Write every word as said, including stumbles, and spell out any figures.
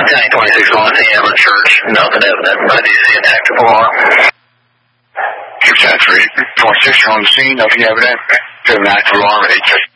Tank twenty-six one, C M at church. Nothing evident. I do see an active alarm. Six ten three, twenty-six, you're on the scene. Nothing evident. We have an active alarm at eight.